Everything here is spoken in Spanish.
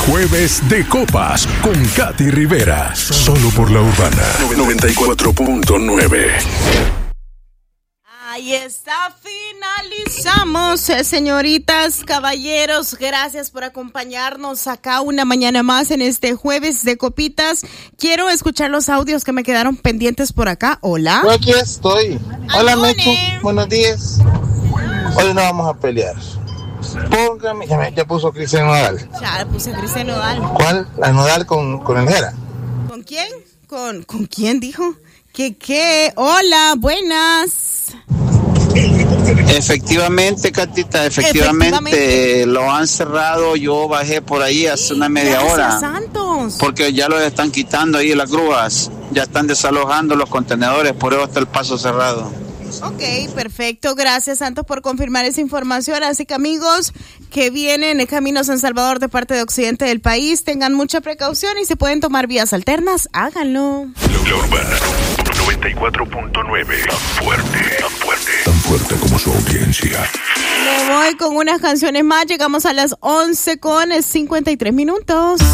Jueves de Copas con Katy Rivera. Solo por La Urbana 94.9. Ahí está, finalizamos, señoritas, caballeros, gracias por acompañarnos acá una mañana más en este Jueves de Copitas. Quiero escuchar los audios que me quedaron pendientes por acá. Hola. Yo aquí estoy. Hola, Mechu, buenos días. Hoy no vamos a pelear. Póngame, ya puso Cristian Nodal. Ya puse Cristian Nodal. ¿Cuál? La Nodal con el Jera. ¿Con quién? ¿Con quién dijo? ¿Qué? Hola, buenas. Efectivamente, Catita, efectivamente lo han cerrado. Yo bajé por ahí hace una media hora. Santos. Porque ya los están quitando ahí las grúas, ya están desalojando los contenedores, por eso está el paso cerrado. Ok, perfecto. Gracias, Santos, por confirmar esa información. Así que, amigos que vienen en camino a San Salvador de parte de occidente del país, tengan mucha precaución y si pueden tomar vías alternas, háganlo. La Urbana 94.9. Tan fuerte como su audiencia. Me voy con unas canciones más. Llegamos a las 11:53.